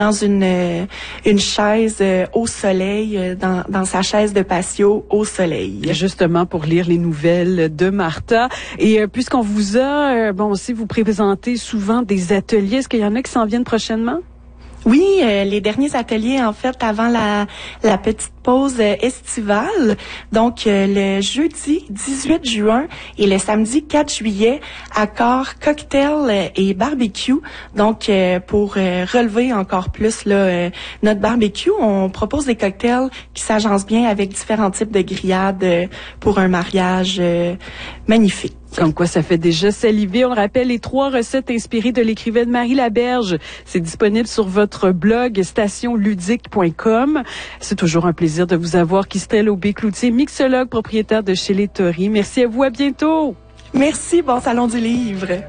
dans une chaise au soleil, dans sa chaise de patio au soleil. Justement pour lire les nouvelles de Martha. Et puisqu'on vous a, aussi vous présentez souvent des ateliers, est-ce qu'il y en a qui s'en viennent prochainement? Oui, les derniers ateliers, en fait, avant la petite pause estivale. Donc, le jeudi 18 juin et le samedi 4 juillet, accord cocktail et barbecue. Donc, pour relever encore plus notre barbecue, on propose des cocktails qui s'agencent bien avec différents types de grillades pour un mariage magnifique. Comme quoi, ça fait déjà saliver. On le rappelle, les 3 recettes inspirées de l'écrivaine Marie Laberge. C'est disponible sur votre blog stationludique.com. C'est toujours un plaisir de vous avoir. Christelle Aubé-Cloutier, mixologue, propriétaire de Chez Les Tories. Merci à vous. À bientôt. Merci. Bon salon du livre.